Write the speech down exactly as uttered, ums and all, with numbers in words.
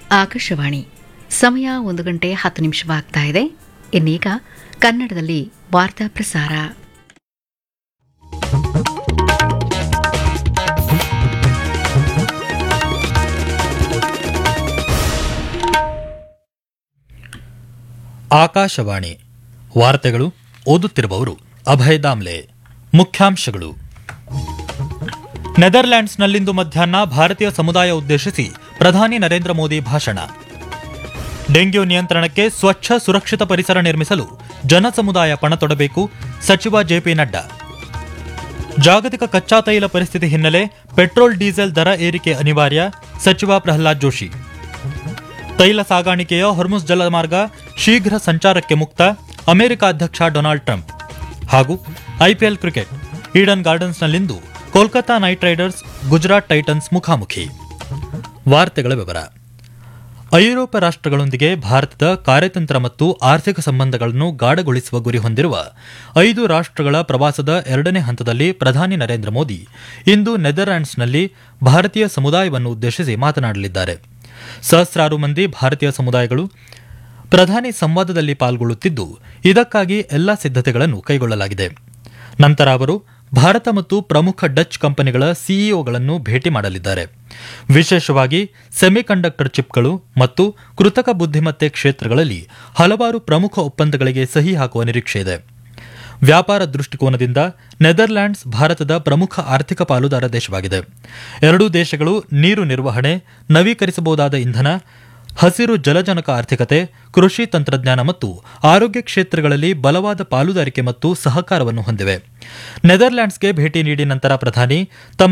ಆಕಾಶವಾಣಿ ಸಮಯ ಒಂದು ಗಂಟೆ ಹತ್ತು ನಿಮಿಷವಾಗ್ತಾ ಇದೆ. ಇನ್ನೀಗ ಕನ್ನಡದಲ್ಲಿ ವಾರ್ತಾ ಪ್ರಸಾರ. ಆಕಾಶವಾಣಿ ವಾರ್ತೆಗಳು ಓದುತ್ತಿರುವವರು ಅಭಯ್ ದಾಮ್ಲೆ. ಮುಖ್ಯಾಂಶಗಳು: ನೆದರ್ಲ್ಯಾಂಡ್ಸ್ನಲ್ಲಿಂದು ಮಧ್ಯಾಹ್ನ ಭಾರತೀಯ ಸಮುದಾಯ ಉದ್ದೇಶಿಸಿ ಪ್ರಧಾನಿ ನರೇಂದ್ರ ಮೋದಿ ಭಾಷಣ. ಡೆಂಗ್ಯೂ ನಿಯಂತ್ರಣಕ್ಕೆ ಸ್ವಚ್ಛ ಸುರಕ್ಷಿತ ಪರಿಸರ ನಿರ್ಮಿಸಲು ಜನಸಮುದಾಯ ಪಣತೊಡಬೇಕು, ಸಚಿವ ಜೆಪಿ ನಡ್ಡಾ. ಜಾಗತಿಕ ಕಚ್ಚಾ ತೈಲ ಪರಿಸ್ಥಿತಿ ಹಿನ್ನೆಲೆ ಪೆಟ್ರೋಲ್ ಡೀಸೆಲ್ ದರ ಏರಿಕೆ ಅನಿವಾರ್ಯ, ಸಚಿವ ಪ್ರಹ್ಲಾದ್ ಜೋಶಿ. ತೈಲ ಸಾಗಾಣಿಕೆಯ ಹೊರ್ಮುಜ್ ಜಲಮಾರ್ಗ ಶೀಘ್ರ ಸಂಚಾರಕ್ಕೆ ಮುಕ್ತ, ಅಮೆರಿಕ ಅಧ್ಯಕ್ಷ ಡೊನಾಲ್ಡ್ ಟ್ರಂಪ್. ಹಾಗೂ IPL cricket, Eden ಗಾರ್ಡನ್ಸ್ನಲ್ಲಿಂದು Kolkata night Riders Gujarat Titans ಮುಖಾಮುಖಿ. ವಾರ್ತೆಗಳ ವಿವರ. ಐರೋಪ್ಯ ರಾಷ್ಟ್ರಗಳೊಂದಿಗೆ ಭಾರತದ ಕಾರ್ಯತಂತ್ರ ಮತ್ತು ಆರ್ಥಿಕ ಸಂಬಂಧಗಳನ್ನು ಗಾಢಗೊಳಿಸುವ ಗುರಿ ಹೊಂದಿರುವ ಐದು ರಾಷ್ಟ್ರಗಳ ಪ್ರವಾಸದ ಎರಡನೇ ಹಂತದಲ್ಲಿ ಪ್ರಧಾನಿ ನರೇಂದ್ರ ಮೋದಿ ಇಂದು ನೆದರ್ಲ್ಯಾಂಡ್ಸ್ನಲ್ಲಿ ಭಾರತೀಯ ಸಮುದಾಯವನ್ನು ಉದ್ದೇಶಿಸಿ ಮಾತನಾಡಲಿದ್ದಾರೆ. ಸಹಸ್ರಾರು ಮಂದಿ ಭಾರತೀಯ ಸಮುದಾಯಗಳು ಪ್ರಧಾನಿ ಸಂವಾದದಲ್ಲಿ ಪಾಲ್ಗೊಳ್ಳುತ್ತಿದ್ದು, ಇದಕ್ಕಾಗಿ ಎಲ್ಲಾ ಸಿದ್ಧತೆಗಳನ್ನು ಕೈಗೊಳ್ಳಲಾಗಿದೆ. ನಂತರ ಅವರು ಭಾರತ ಮತ್ತು ಪ್ರಮುಖ ಡಚ್ ಕಂಪನಿಗಳ ಸಿಇಒಗಳನ್ನು ಭೇಟಿ ಮಾಡಲಿದ್ದಾರೆ. ವಿಶೇಷವಾಗಿ ಸೆಮಿಕಂಡಕ್ಟರ್ ಚಿಪ್ಗಳು ಮತ್ತು ಕೃತಕ ಬುದ್ಧಿಮತ್ತೆ ಕ್ಷೇತ್ರಗಳಲ್ಲಿ ಹಲವಾರು ಪ್ರಮುಖ ಒಪ್ಪಂದಗಳಿಗೆ ಸಹಿ ಹಾಕುವ ನಿರೀಕ್ಷೆ ಇದೆ. ವ್ಯಾಪಾರ ದೃಷ್ಟಿಕೋನದಿಂದ ನೆದರ್ಲ್ಯಾಂಡ್ಸ್ ಭಾರತದ ಪ್ರಮುಖ ಆರ್ಥಿಕ ಪಾಲುದಾರ ದೇಶವಾಗಿದೆ. ಎರಡೂ ದೇಶಗಳು ನೀರು ನಿರ್ವಹಣೆ, ನವೀಕರಿಸಬಹುದಾದ ಇಂಧನ, ಹಸಿರು ಜಲಜನಕ ಆರ್ಥಿಕತೆ, ಕೃಷಿ ತಂತ್ರಜ್ಞಾನ ಮತ್ತು ಆರೋಗ್ಯ ಕ್ಷೇತ್ರಗಳಲ್ಲಿ ಬಲವಾದ ಪಾಲುದಾರಿಕೆ ಮತ್ತು ಸಹಕಾರವನ್ನು ಹೊಂದಿವೆ. ನೆದರ್ಲ್ಯಾಂಡ್ಸ್ಗೆ ಭೇಟಿ ನೀಡಿ ನಂತರ ಪ್ರಧಾನಿ ತಮ್ಮ